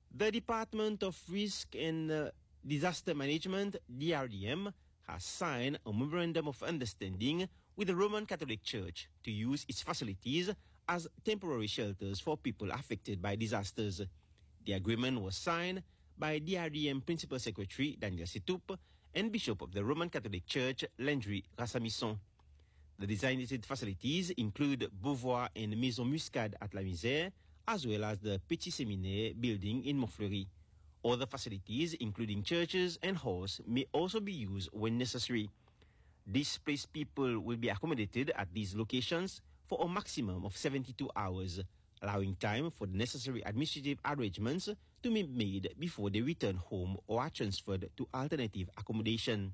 The Department of Risk and Disaster Management, DRDM, has signed a memorandum of understanding with the Roman Catholic Church to use its facilities as temporary shelters for people affected by disasters. The agreement was signed by DRDM Principal Secretary Daniel Setoup and Bishop of the Roman Catholic Church, Landry Rassamisson. The designated facilities include Beauvoir and Maison Muscade at La Misère, as well as the Petit Séminaire building in Montfleury. Other facilities, including churches and halls, may also be used when necessary. Displaced people will be accommodated at these locations for a maximum of 72 hours, allowing time for the necessary administrative arrangements to be made before they return home or are transferred to alternative accommodation.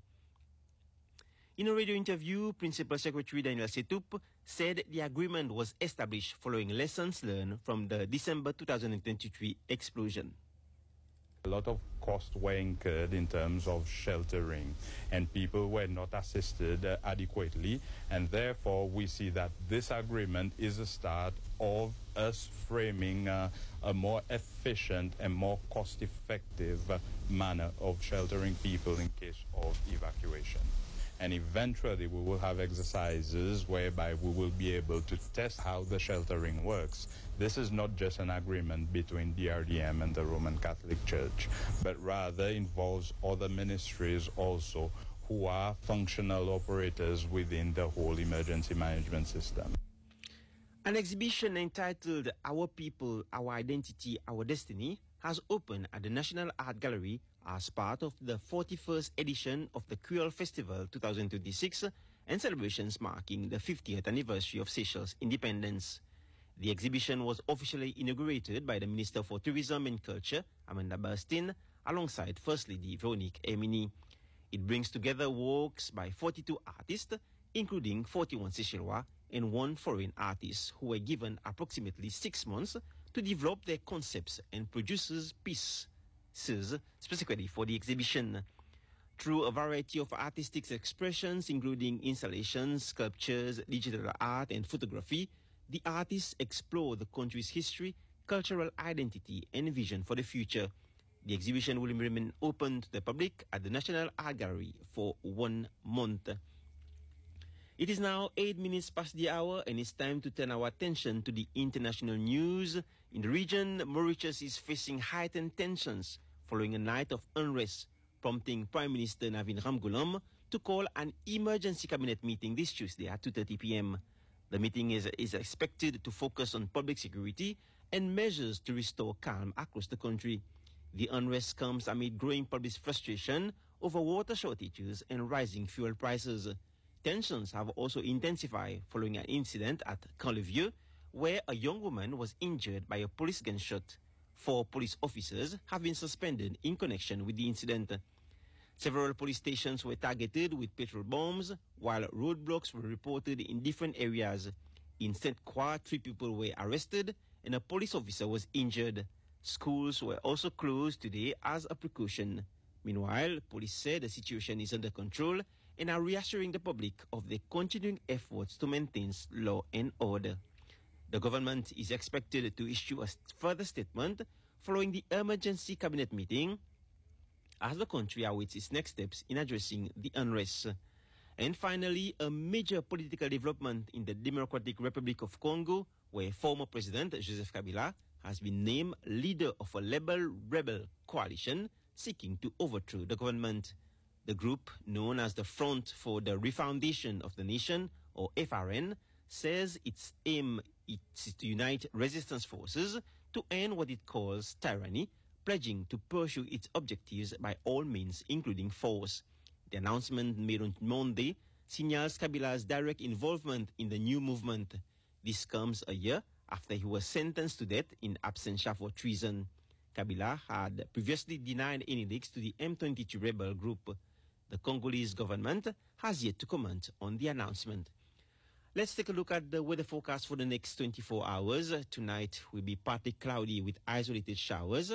In a radio interview, Principal Secretary Daniel Setoup said the agreement was established following lessons learned from the December 2023 explosion. A lot of costs were incurred in terms of sheltering, and people were not assisted adequately, and therefore we see that this agreement is a start of us framing a more efficient and more cost-effective manner of sheltering people in case of evacuation. And eventually we will have exercises whereby we will be able to test how the sheltering works. This is not just an agreement between DRDM and the Roman Catholic Church, but rather involves other ministries also who are functional operators within the whole emergency management system. An exhibition entitled Our People, Our Identity, Our Destiny has opened at the National Art Gallery as part of the 41st edition of the Creole Festival 2026 and celebrations marking the 50th anniversary of Seychelles' independence. The exhibition was officially inaugurated by the Minister for Tourism and Culture, Amanda Burstyn, alongside First Lady Veronique Hermini. It brings together works by 42 artists, including 41 Seychellois and 1 foreign artist, who were given approximately 6 months to develop their concepts and produces pieces specifically for the exhibition. Through a variety of artistic expressions, including installations, sculptures, digital art, and photography, the artists explore the country's history, cultural identity, and vision for the future. The exhibition will remain open to the public at the National Art Gallery for 1 month. It is now 8 minutes past the hour, and it's time to turn our attention to the international news. In the region, Mauritius is facing heightened tensions following a night of unrest, prompting Prime Minister Navin Ramgoolam to call an emergency cabinet meeting this Tuesday at 2:30 p.m. The meeting is expected to focus on public security and measures to restore calm across the country. The unrest comes amid growing public frustration over water shortages and rising fuel prices. Tensions have also intensified following an incident at Camp-le-Vieux, where a young woman was injured by a police gunshot. 4 police officers have been suspended in connection with the incident. Several police stations were targeted with petrol bombs, while roadblocks were reported in different areas. In Sainte Croix, 3 people were arrested and a police officer was injured. Schools were also closed today as a precaution. Meanwhile, police said the situation is under control and are reassuring the public of their continuing efforts to maintain law and order. The government is expected to issue a further statement following the emergency cabinet meeting as the country awaits its next steps in addressing the unrest. And finally, a major political development in the Democratic Republic of Congo, where former President Joseph Kabila has been named leader of a rebel coalition seeking to overthrow the government. The group, known as the Front for the Refoundation of the Nation, or FRN, says its aim is to unite resistance forces to end what it calls tyranny, pledging to pursue its objectives by all means, including force. The announcement made on Monday signals Kabila's direct involvement in the new movement. This comes a year after he was sentenced to death in absentia for treason. Kabila had previously denied any links to the M23 rebel group. The Congolese government has yet to comment on the announcement. Let's take a look at the weather forecast for the next 24 hours. Tonight will be partly cloudy with isolated showers.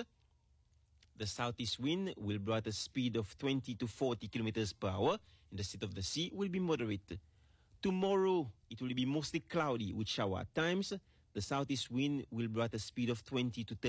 The southeast wind will blow at a speed of 20 to 40 kilometers per hour, and the state of the sea will be moderate. Tomorrow, it will be mostly cloudy with shower at times. The southeast wind will blow at a speed of 20 to 30